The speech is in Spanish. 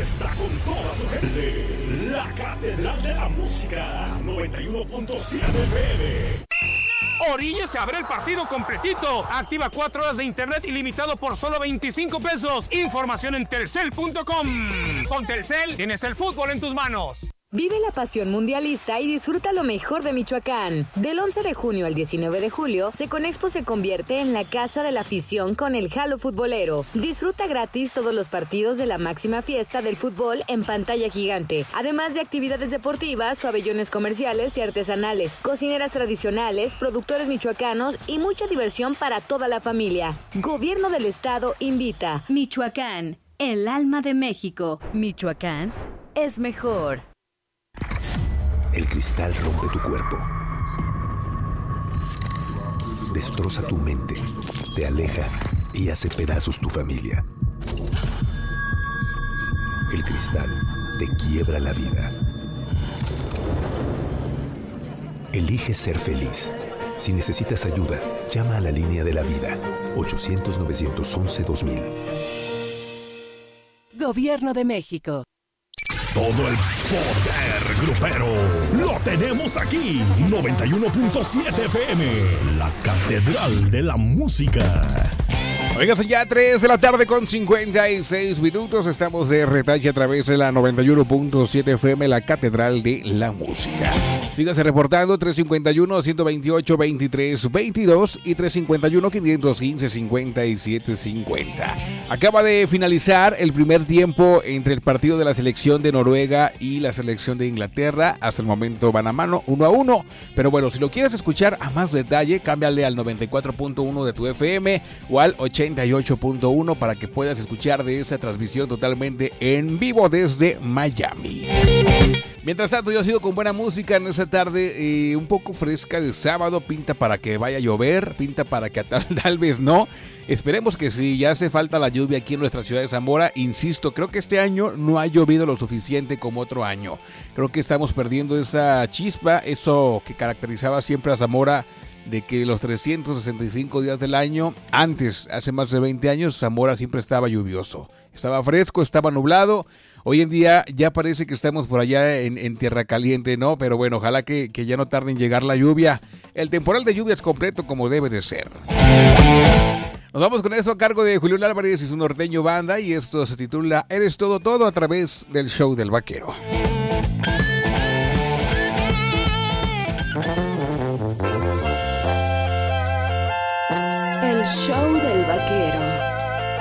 está con toda su gente. La Catedral de la Música, 91.7 FM. Orilla se abre el partido completito. Activa 4 horas de internet ilimitado por solo 25 pesos. Información en telcel.com. Con Telcel tienes el fútbol en tus manos. Vive la pasión mundialista y disfruta lo mejor de Michoacán. Del 11 de junio al 19 de julio, Seconexpo se convierte en la casa de la afición con el Jalo Futbolero. Disfruta gratis todos los partidos de la máxima fiesta del fútbol en pantalla gigante, además de actividades deportivas, pabellones comerciales y artesanales, cocineras tradicionales, productores michoacanos y mucha diversión para toda la familia. Gobierno del Estado invita. Michoacán, el alma de México. Michoacán es mejor. El cristal rompe tu cuerpo, destroza tu mente, te aleja y hace pedazos tu familia. El cristal te quiebra la vida. Elige ser feliz. Si necesitas ayuda, llama a la línea de la vida, 800-911-2000. Gobierno de México. Todo el poder grupero lo tenemos aquí. 91.7 FM, la Catedral de la Música. Oigan, son ya 3 de la tarde con 56 minutos. Estamos de retache a través de la 91.7 FM, la Catedral de la Música. Síganse reportando 351-128-2322 y 351-515-5750. Acaba de finalizar el primer tiempo entre el partido de la selección de Noruega y la selección de Inglaterra. Hasta el momento van a mano, 1-1. Pero bueno, si lo quieres escuchar a más detalle, cámbiale al 94.1 de tu FM o al 88.1 para que puedas escuchar de esa transmisión totalmente en vivo desde Miami. Mientras tanto, yo sigo con buena música en esta tarde un poco fresca de sábado. Pinta para que vaya a llover, pinta para que tal vez no. Esperemos que sí, ya hace falta la lluvia aquí en nuestra ciudad de Zamora. Insisto, creo que este año no ha llovido lo suficiente como otro año. Creo que estamos perdiendo esa chispa, eso que caracterizaba siempre a Zamora, de que los 365 días del año, antes, hace más de 20 años, Zamora siempre estaba lluvioso. Estaba fresco, estaba nublado. Hoy en día ya parece que estamos por allá en tierra caliente, ¿no? Pero bueno, ojalá que ya no tarde en llegar la lluvia. El temporal de lluvia es completo como debe de ser. Nos vamos con eso a cargo de Julián Álvarez y su norteño banda. Y esto se titula Eres Todo Todo a través del Show del Vaquero. El Show